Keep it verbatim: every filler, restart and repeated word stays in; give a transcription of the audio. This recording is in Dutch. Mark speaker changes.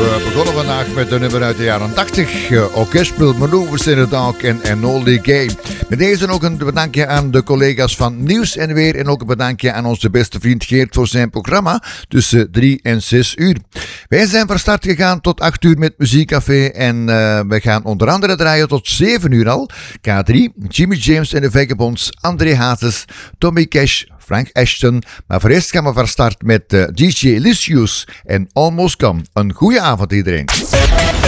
Speaker 1: We begonnen vandaag met een nummer uit de jaren tachtig. Uh, Orchestral Maneuvers in the Dark en Enola Gay. Met deze ook een bedankje aan de collega's van Nieuws en Weer. En ook een bedankje aan onze beste vriend Geert voor zijn programma tussen drie en zes uur. Wij zijn van start gegaan tot acht uur met Muziekcafé. En uh, we gaan onder andere draaien tot zeven uur al. K drie, Jimmy James en de Vagabonds, André Hazes, Tommy Cash, Frank Ashton. Maar voor eerst gaan we van start met uh, D J Lysius en Almost Come. Een goede avond iedereen.